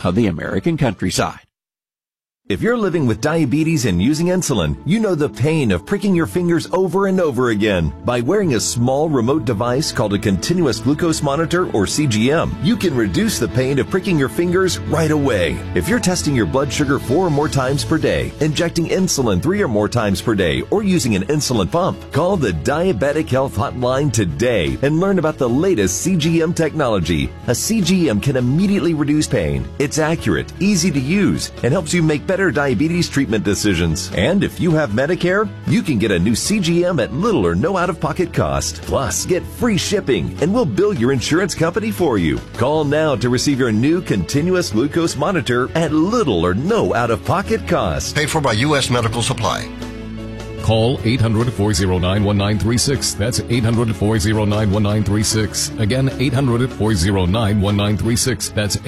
of the American countryside. If you're living with diabetes and using insulin, you know the pain of pricking your fingers over and over again. By wearing a small remote device called a continuous glucose monitor, or CGM, you can reduce the pain of pricking your fingers right away. If you're testing your blood sugar 4 or more times per day, injecting insulin 3 or more times per day, or using an insulin pump, call the Diabetic Health Hotline today and learn about the latest CGM technology. A CGM can immediately reduce pain. It's accurate, easy to use, and helps you make better diabetes treatment decisions. And if you have Medicare, you can get a new CGM at little or no out-of-pocket cost. Plus, get free shipping, and we'll bill your insurance company for you. Call now to receive your new continuous glucose monitor at little or no out-of-pocket cost. Paid for by U.S. Medical Supply. Call 800-409-1936. That's 800-409-1936. Again, 800-409-1936. That's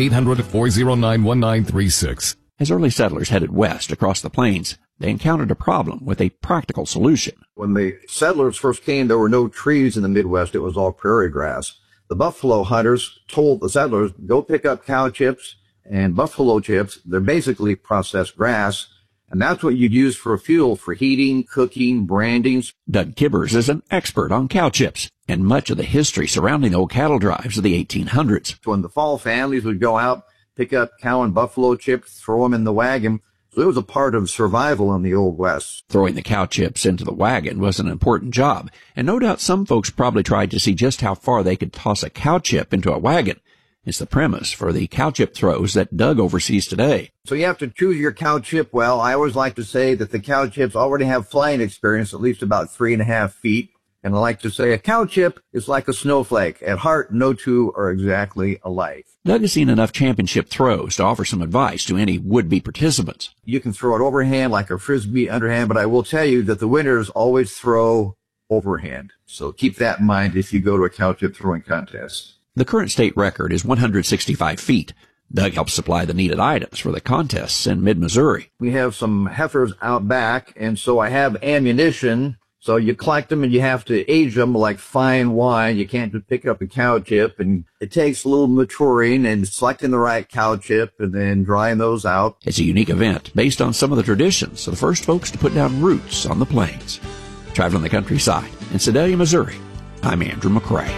800-409-1936. As early settlers headed west across the plains, they encountered a problem with a practical solution. When the settlers first came, there were no trees in the Midwest. It was all prairie grass. The buffalo hunters told the settlers, go pick up cow chips and buffalo chips. They're basically processed grass, and that's what you'd use for fuel for heating, cooking, branding. Doug Kibbers is an expert on cow chips and much of the history surrounding old cattle drives of the 1800s. When the fall families would go out, pick up cow and buffalo chips, throw them in the wagon. So it was a part of survival in the Old West. Throwing the cow chips into the wagon was an important job, and no doubt some folks probably tried to see just how far they could toss a cow chip into a wagon. It's the premise for the cow chip throws that Doug oversees today. So you have to choose your cow chip well. I always like to say that the cow chips already have flying experience, at least about 3.5 feet. And I like to say a cow chip is like a snowflake. At heart, no two are exactly alike. Doug has seen enough championship throws to offer some advice to any would-be participants. You can throw it overhand like a frisbee underhand, but I will tell you that the winners always throw overhand. So keep that in mind if you go to a cow chip throwing contest. The current state record is 165 feet. Doug helps supply the needed items for the contests in mid-Missouri. We have some heifers out back, and so I have ammunition. So you collect them and you have to age them like fine wine. You can't just pick up a cow chip, and it takes a little maturing and selecting the right cow chip and then drying those out. It's a unique event based on some of the traditions of the first folks to put down roots on the plains. Traveling the countryside in Sedalia, Missouri, I'm Andrew McCrae.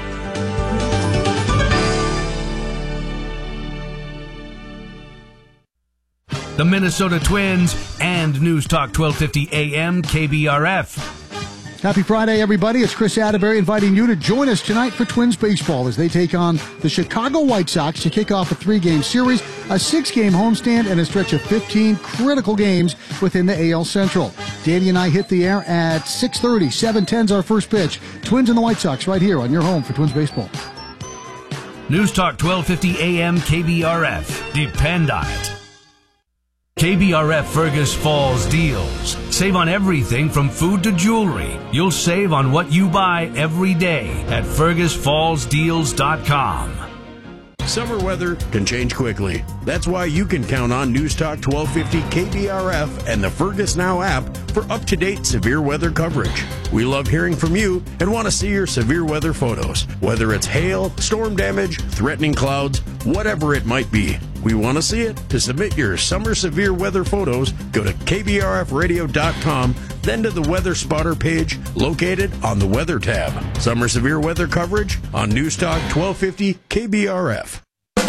The Minnesota Twins and News Talk 1250 AM KBRF. Happy Friday, everybody. It's Chris Atterbury inviting you to join us tonight for Twins baseball as they take on the Chicago White Sox to kick off a 3-game series, a 6-game homestand, and a stretch of 15 critical games within the AL Central. Danny and I hit the air at 6:30. 7:10's our first pitch. Twins and the White Sox right here on your home for Twins baseball. News Talk 1250 AM KBRF. Depend on it. KBRF Fergus Falls deals. Save on everything from food to jewelry. You'll save on what you buy every day at FergusFallsDeals.com. Summer weather can change quickly. That's why you can count on News Talk 1250 KBRF and the Fergus Now app for up-to-date severe weather coverage. We love hearing from you and want to see your severe weather photos, whether it's hail, storm damage, threatening clouds, whatever it might be. We want to see it. To submit your summer severe weather photos, go to KBRFradio.com, then to the Weather Spotter page located on the Weather tab. Summer severe weather coverage on News Talk 1250 KBRF.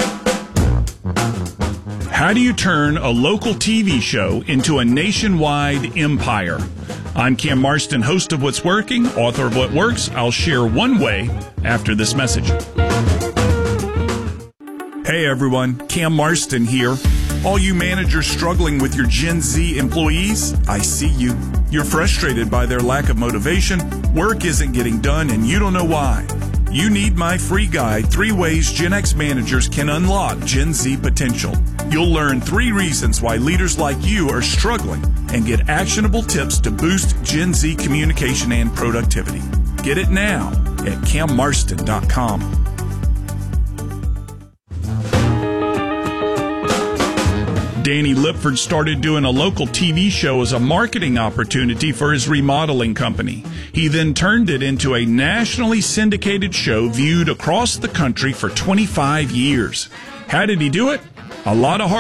How do you turn a local TV show into a nationwide empire? I'm Cam Marston, host of What's Working, author of What Works. I'll share one way after this message. Hey everyone, Cam Marston here. All you managers struggling with your Gen Z employees, I see you. You're frustrated by their lack of motivation, work isn't getting done, and you don't know why. You need my free guide, 3 Ways Gen X Managers Can Unlock Gen Z Potential. You'll learn 3 reasons why leaders like you are struggling and get actionable tips to boost Gen Z communication and productivity. Get it now at cammarston.com. Danny Lipford started doing a local TV show as a marketing opportunity for his remodeling company. He then turned it into a nationally syndicated show viewed across the country for 25 years. How did he do it? A lot of hard